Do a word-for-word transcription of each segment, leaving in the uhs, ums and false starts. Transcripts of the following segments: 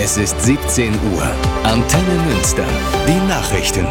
Es ist siebzehn Uhr. Antenne Münster. Die Nachrichten.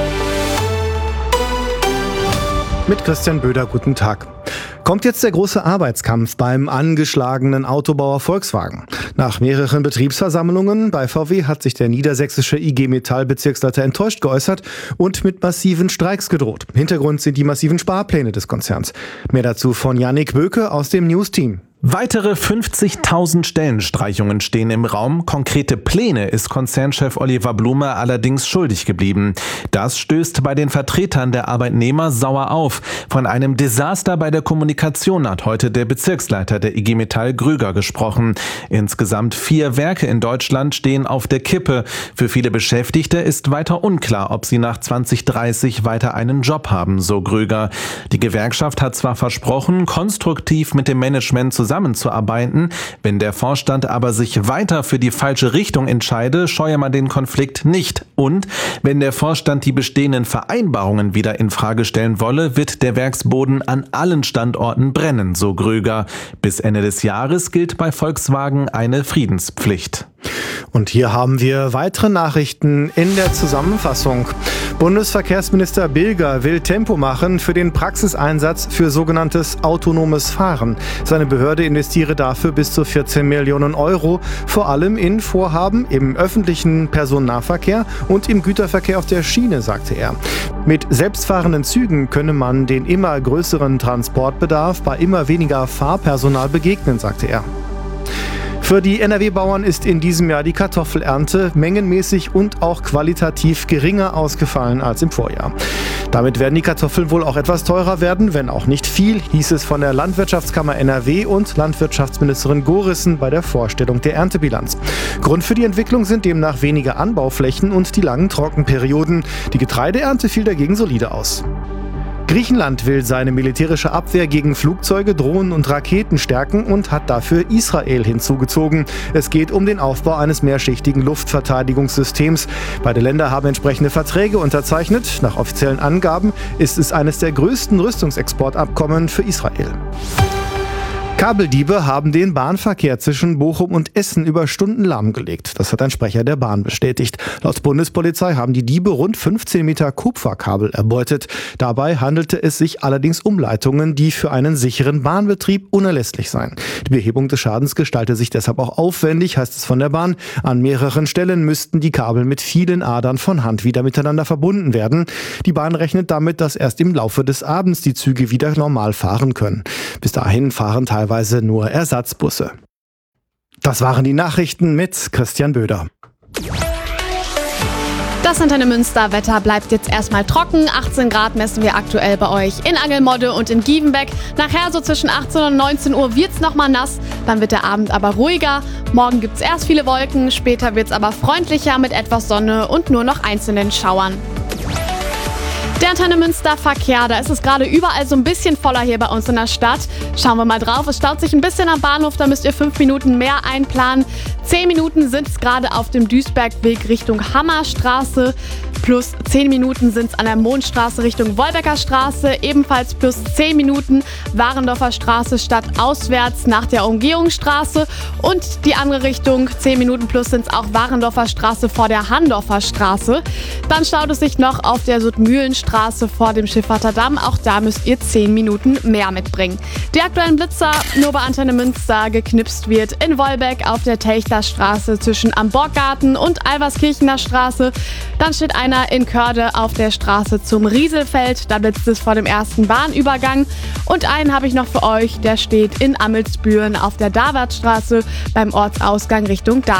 Mit Christian Böder, guten Tag. Kommt jetzt der große Arbeitskampf beim angeschlagenen Autobauer Volkswagen? Nach mehreren Betriebsversammlungen bei V W hat sich der niedersächsische I G Metall-Bezirksleiter enttäuscht geäußert und mit massiven Streiks gedroht. Hintergrund sind die massiven Sparpläne des Konzerns. Mehr dazu von Yannick Böke aus dem News-Team. Weitere fünfzigtausend Stellenstreichungen stehen im Raum. Konkrete Pläne ist Konzernchef Oliver Blume allerdings schuldig geblieben. Das stößt bei den Vertretern der Arbeitnehmer sauer auf. Von einem Desaster bei der Kommunikation hat heute der Bezirksleiter der I G Metall Grüger gesprochen. Insgesamt vier Werke in Deutschland stehen auf der Kippe. Für viele Beschäftigte ist weiter unklar, ob sie nach zwanzig dreißig weiter einen Job haben, so Grüger. Die Gewerkschaft hat zwar versprochen, konstruktiv mit dem Management zusammenzuarbeiten, zusammenzuarbeiten. Wenn der Vorstand aber sich weiter für die falsche Richtung entscheide, scheue man den Konflikt nicht. Und wenn der Vorstand die bestehenden Vereinbarungen wieder in Frage stellen wolle, wird der Werksboden an allen Standorten brennen, so Grüger. Bis Ende des Jahres gilt bei Volkswagen eine Friedenspflicht. Und hier haben wir weitere Nachrichten in der Zusammenfassung. Bundesverkehrsminister Bilger will Tempo machen für den Praxiseinsatz für sogenanntes autonomes Fahren. Seine Behörde investiere dafür bis zu vierzehn Millionen Euro, vor allem in Vorhaben im öffentlichen Personennahverkehr und im Güterverkehr auf der Schiene, sagte er. Mit selbstfahrenden Zügen könne man den immer größeren Transportbedarf bei immer weniger Fahrpersonal begegnen, sagte er. Für die N R W-Bauern ist in diesem Jahr die Kartoffelernte mengenmäßig und auch qualitativ geringer ausgefallen als im Vorjahr. Damit werden die Kartoffeln wohl auch etwas teurer werden, wenn auch nicht viel, hieß es von der Landwirtschaftskammer N R W und Landwirtschaftsministerin Gorissen bei der Vorstellung der Erntebilanz. Grund für die Entwicklung sind demnach weniger Anbauflächen und die langen Trockenperioden. Die Getreideernte fiel dagegen solide aus. Griechenland will seine militärische Abwehr gegen Flugzeuge, Drohnen und Raketen stärken und hat dafür Israel hinzugezogen. Es geht um den Aufbau eines mehrschichtigen Luftverteidigungssystems. Beide Länder haben entsprechende Verträge unterzeichnet. Nach offiziellen Angaben ist es eines der größten Rüstungsexportabkommen für Israel. Kabeldiebe haben den Bahnverkehr zwischen Bochum und Essen über Stunden lahmgelegt. Das hat ein Sprecher der Bahn bestätigt. Laut Bundespolizei haben die Diebe rund fünfzehn Meter Kupferkabel erbeutet. Dabei handelte es sich allerdings um Leitungen, die für einen sicheren Bahnbetrieb unerlässlich seien. Die Behebung des Schadens gestalte sich deshalb auch aufwendig, heißt es von der Bahn. An mehreren Stellen müssten die Kabel mit vielen Adern von Hand wieder miteinander verbunden werden. Die Bahn rechnet damit, dass erst im Laufe des Abends die Züge wieder normal fahren können. Bis dahin fahren teilweise nur Ersatzbusse. Das waren die Nachrichten mit Christian Böder. Das Antenne Münster Wetter bleibt jetzt erstmal trocken. achtzehn Grad messen wir aktuell bei euch in Angelmodde und in Gievenbeck. Nachher so zwischen achtzehn und neunzehn Uhr wird's nochmal nass. Dann wird der Abend aber ruhiger. Morgen gibt's erst viele Wolken, später wird's aber freundlicher mit etwas Sonne und nur noch einzelnen Schauern. Der Antenne Münster Verkehr, da ist es gerade überall so ein bisschen voller hier bei uns in der Stadt. Schauen wir mal drauf, es staut sich ein bisschen am Bahnhof, da müsst ihr fünf Minuten mehr einplanen. Zehn Minuten sind es gerade auf dem Duisbergweg Richtung Hammerstraße. Plus zehn Minuten sind es an der Mondstraße Richtung Wolbecker Straße. Ebenfalls plus zehn Minuten Warendorfer Straße stadtauswärts nach der Umgehungsstraße. Und die andere Richtung, zehn Minuten plus sind es auch Warendorfer Straße vor der Handorfer Straße. Dann staut es sich noch auf der Sudmühlenstraße vor dem Schifferter Damm. Auch da müsst ihr zehn Minuten mehr mitbringen. Die aktuellen Blitzer nur bei Antenne Münster geknipst wird in Wolbeck auf der Telchterstraße zwischen am Borggarten und Alverskirchener Straße. Dann steht einer in Körde auf der Straße zum Rieselfeld. Da blitzt es vor dem ersten Bahnübergang. Und einen habe ich noch für euch, der steht in Ammelsbüren auf der Davertstraße beim Ortsausgang Richtung Davertstraße.